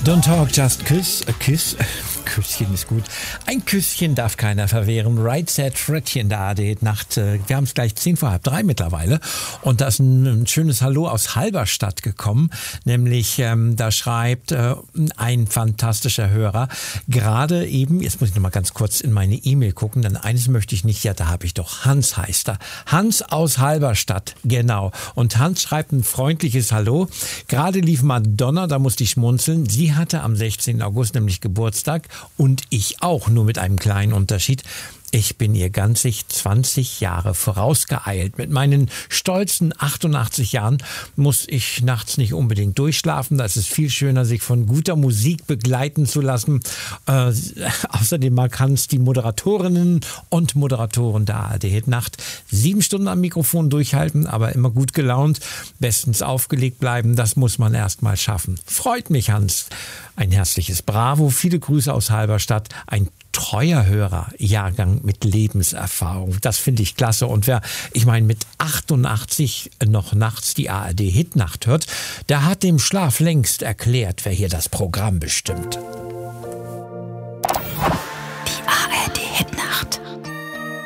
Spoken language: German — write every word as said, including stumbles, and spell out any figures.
Don't talk, just kiss. A kiss. Küsschen ist gut. Ein Küsschen darf keiner verwehren. Right Set Frettchen da, die Nacht. Wir haben es gleich zehn vor halb drei mittlerweile. Und da ist ein, ein schönes Hallo aus Halberstadt gekommen. Nämlich, ähm, da schreibt äh, ein fantastischer Hörer. Gerade eben, jetzt muss ich noch mal ganz kurz in meine E-Mail gucken, denn eines möchte ich nicht, ja, da habe ich doch, Hans heißt er. Hans aus Halberstadt, genau. Und Hans schreibt ein freundliches Hallo. Gerade lief Madonna, da musste ich schmunzeln. Sie hatte am sechzehnten August nämlich Geburtstag. Und ich auch, nur mit einem kleinen Unterschied. Ich bin ihr ganzig zwanzig Jahre vorausgeeilt. Mit meinen stolzen achtundachtzig Jahren muss ich nachts nicht unbedingt durchschlafen. Da ist es viel schöner, sich von guter Musik begleiten zu lassen. Äh, außerdem mag Hans die Moderatorinnen und Moderatoren der A R D-Hitnacht sieben Stunden am Mikrofon durchhalten, aber immer gut gelaunt, bestens aufgelegt bleiben. Das muss man erst mal schaffen. Freut mich, Hans. Ein herzliches Bravo. Viele Grüße aus Halberstadt. Ein treuer Hörer, Jahrgang mit Lebenserfahrung. Das finde ich klasse. Und wer, ich meine, mit achtundachtzig noch nachts die A R D-Hitnacht hört, der hat dem Schlaf längst erklärt, wer hier das Programm bestimmt.